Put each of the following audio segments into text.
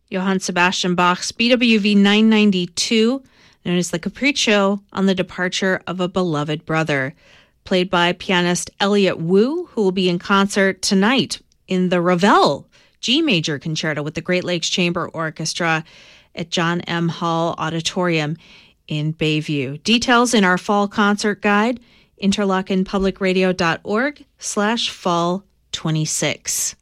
Johann Sebastian Bach's BWV 992, known as the Capriccio on the Departure of a Beloved Brother, played by pianist Elliott Wu, who will be in concert tonight in the Ravel G Major Concerto with the Great Lakes Chamber Orchestra at John M. Hall Auditorium in Bayview. Details in our fall concert guide, interlochinpublicradio.org/fall26.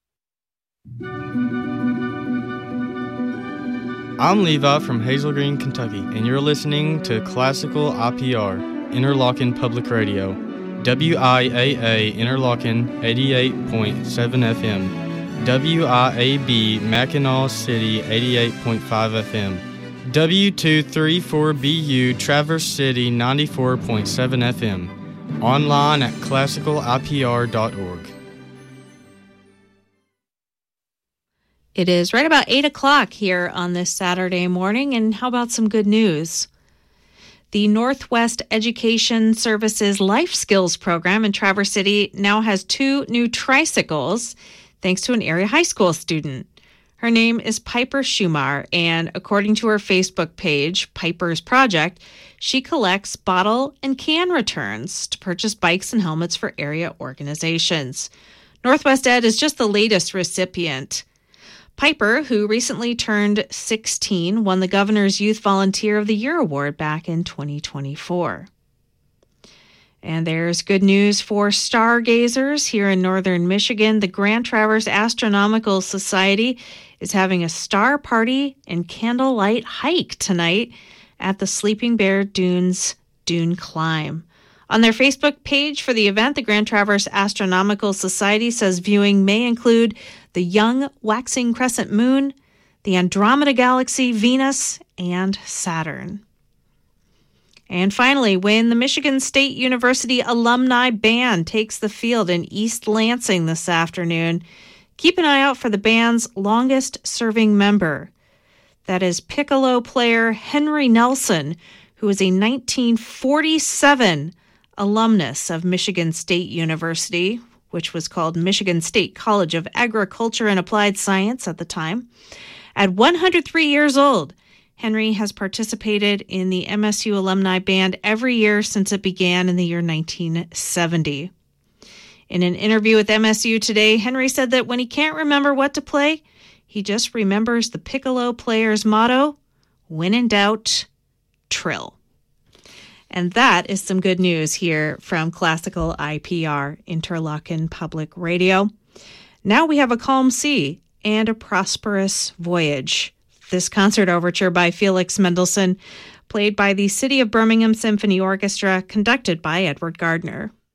I'm Levi from Hazel Green, Kentucky, and you're listening to Classical IPR, Interlochen Public Radio, WIAA Interlochen 88.7 FM, WIAB Mackinac City 88.5 FM, W234BU Traverse City 94.7 FM, online at classicalipr.org. It is right about 8 o'clock here on this Saturday morning, and how about some good news? The Northwest Education Services Life Skills Program in Traverse City now has 2 new tricycles, thanks to an area high school student. Her name is Piper Schumar, and according to her Facebook page, Piper's Project, she collects bottle and can returns to purchase bikes and helmets for area organizations. Northwest Ed is just the latest recipient. Piper, who recently turned 16, won the Governor's Youth Volunteer of the Year Award back in 2024. And there's good news for stargazers here in northern Michigan. The Grand Traverse Astronomical Society is having a star party and candlelight hike tonight at the Sleeping Bear Dunes Dune Climb. On their Facebook page for the event, the Grand Traverse Astronomical Society says viewing may include the young waxing crescent moon, the Andromeda Galaxy, Venus, and Saturn. And finally, when the Michigan State University Alumni Band takes the field in East Lansing this afternoon, keep an eye out for the band's longest-serving member. That is piccolo player Henry Nelson, who is a 1947 alumnus of Michigan State University, which was called Michigan State College of Agriculture and Applied Science at the time. At 103 years old, Henry has participated in the MSU Alumni Band every year since it began in the year 1970. In an interview with MSU Today, Henry said that when he can't remember what to play, he just remembers the piccolo player's motto, when in doubt, trill. And that is some good news here from Classical IPR, Interlochen Public Radio. Now we have a calm sea and a prosperous voyage. This concert overture by Felix Mendelssohn, played by the City of Birmingham Symphony Orchestra, conducted by Edward Gardner.